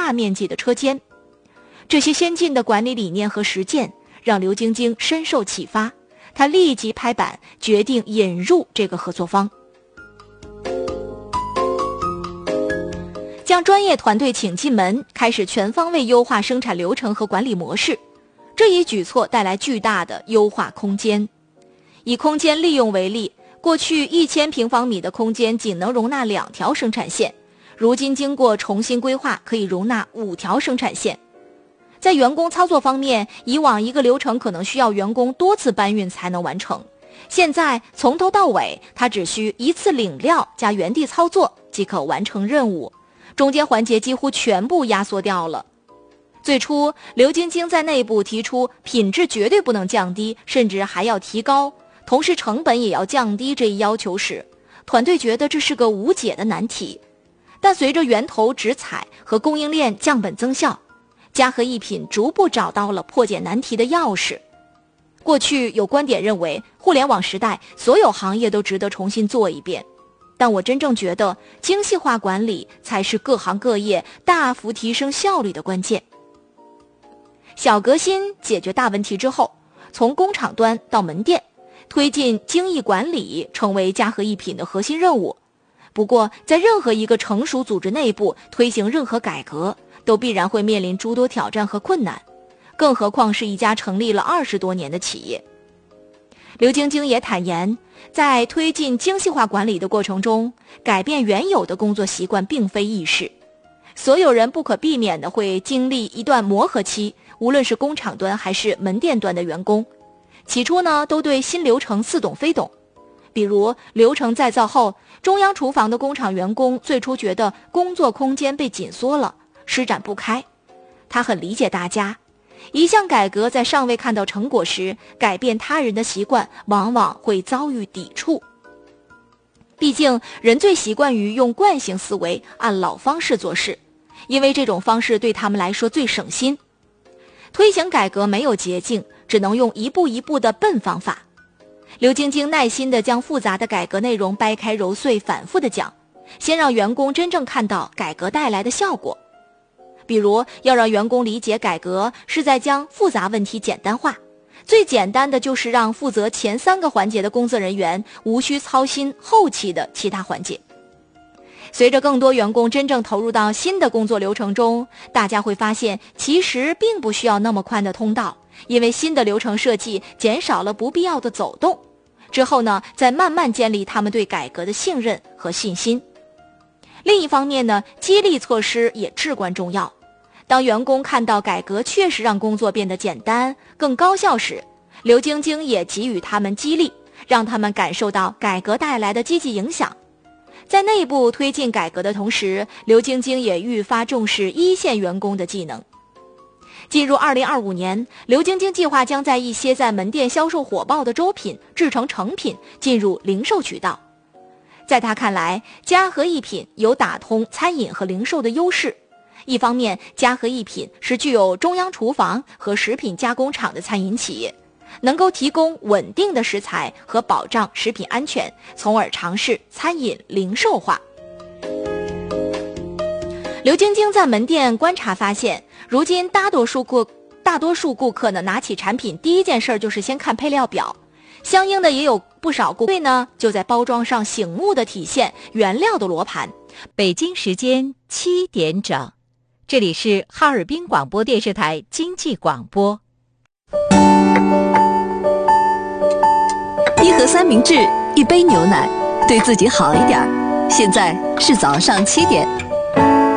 大面积的车间。这些先进的管理理念和实践让刘晶晶深受启发，她立即拍板决定引入这个合作方。将专业团队请进门，开始全方位优化生产流程和管理模式。这一举措带来巨大的优化空间。以空间利用为例，过去1000平方米的空间仅能容纳2条生产线，如今经过重新规划，可以容纳5条生产线。在员工操作方面，以往一个流程可能需要员工多次搬运才能完成，现在从头到尾，他只需一次领料加原地操作即可完成任务，中间环节几乎全部压缩掉了。最初，刘晶晶在内部提出品质绝对不能降低，甚至还要提高，同时成本也要降低这一要求时，团队觉得这是个无解的难题。但随着源头直采和供应链降本增效，嘉禾一品逐步找到了破解难题的钥匙。过去有观点认为，互联网时代所有行业都值得重新做一遍，但我真正觉得精细化管理才是各行各业大幅提升效率的关键。小革新解决大问题之后，从工厂端到门店，推进精益管理成为嘉禾一品的核心任务。不过，在任何一个成熟组织内部推行任何改革，都必然会面临诸多挑战和困难，更何况是一家成立了20多年的企业。刘晶晶也坦言，在推进精细化管理的过程中，改变原有的工作习惯并非易事，所有人不可避免地会经历一段磨合期，无论是工厂端还是门店端的员工，起初呢都对新流程似懂非懂。比如流程再造后，中央厨房的工厂员工最初觉得工作空间被紧缩了，施展不开。他很理解大家，一项改革在尚未看到成果时，改变他人的习惯往往会遭遇抵触。毕竟人最习惯于用惯性思维，按老方式做事，因为这种方式对他们来说最省心。推行改革没有捷径，只能用一步一步的笨方法。刘晶晶耐心地将复杂的改革内容掰开揉碎，反复地讲，先让员工真正看到改革带来的效果。比如要让员工理解改革是在将复杂问题简单化，最简单的就是让负责前3个环节的工作人员无需操心后期的其他环节。随着更多员工真正投入到新的工作流程中，大家会发现其实并不需要那么宽的通道，因为新的流程设计减少了不必要的走动。之后呢，再慢慢建立他们对改革的信任和信心。另一方面呢，激励措施也至关重要。当员工看到改革确实让工作变得简单、更高效时，刘晶晶也给予他们激励，让他们感受到改革带来的积极影响。在内部推进改革的同时，刘晶晶也愈发重视一线员工的技能。进入2025年，刘晶晶计划将在一些在门店销售火爆的周品制成成品，进入零售渠道。在他看来，嘉禾一品有打通餐饮和零售的优势。一方面，嘉禾一品是具有中央厨房和食品加工厂的餐饮企业，能够提供稳定的食材和保障食品安全，从而尝试餐饮零售化。刘晶晶在门店观察发现，如今大多数顾客呢，拿起产品第一件事就是先看配料表，相应的也有不少顾客呢就在包装上醒目的体现原料的罗盘。 北京时间7点整，这里是哈尔滨广播电视台经济广播。 1盒三明治，1杯牛奶，对自己好一点。现在是早上7点。